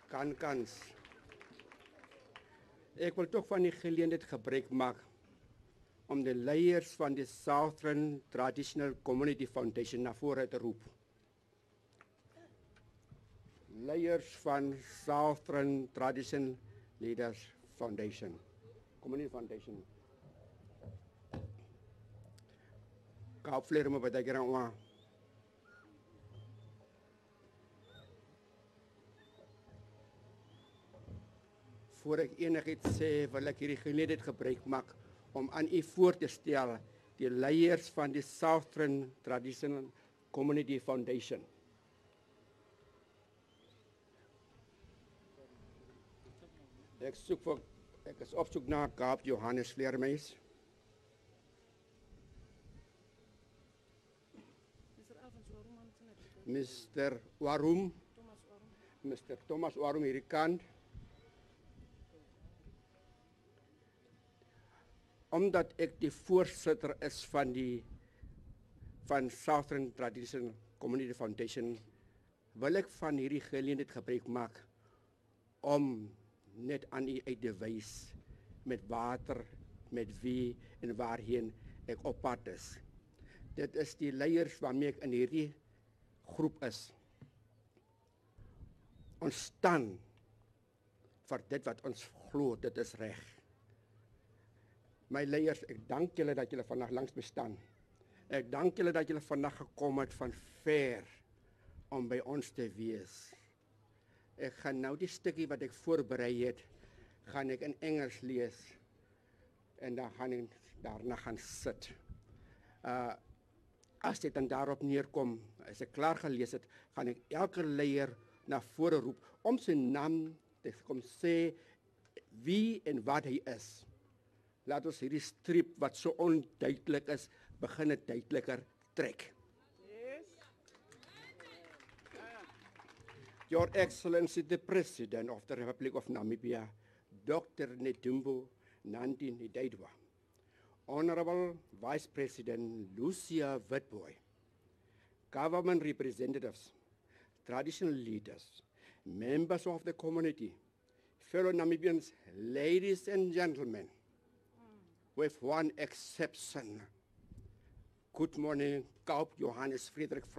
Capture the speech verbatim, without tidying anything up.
Kankans. Ek wil tog van die geleentheid gebruik maak om de leiers van de Southern Traditional Community Foundation naar voren te roepen. Leiers van Southern Traditional Leaders Foundation, Community Foundation. Kaapvleer me bij de graan. Voor ik enigiets sê, wil ek hierdie geleentheid gebruik maak om aan u voor te stel die leiers van die Southern Traditional Community Foundation. Ek soek vir ek is op soek na Kaap Johannes Vleermeis. Mister Warum, Mister Thomas Warum hierdie kant. Omdat ek die voorsitter is van die van Southern Traditional Community Foundation, wil ek van hierdie geleentheid gebruik maak om net aan u uit te wys met water, met wie en waarheen ek op pad is. Dit is die leiers waarmee ek in hierdie groep is. Ons staan vir dit wat ons glo, dit is reg. My leiers, ek dank julle dat julle vandag langs bestaan. Ek dank julle dat julle vandag gekom het van ver om by ons te wees. Ek gaan nou die stukkie wat ek voorberei het, gaan ek in Engels lees en dan gaan ek daarna gaan sit. Uh, as dit dan daarop neerkom, as ek klaar gelees het, gaan ek elke leier na vore roep om sy naam te kom sê wie en wat hy is. Laat ons hierdie streep wat so onduidelik is, begin het duideliker trek. Yes. Your Excellency the President of the Republic of Namibia, Doctor Netumbo Nandi-Ndaitwah, Honorable Vice President Lucia Witbooi, government representatives, traditional leaders, members of the community, fellow Namibians, ladies and gentlemen, with one exception. Good morning, Kaap Johannes Frederik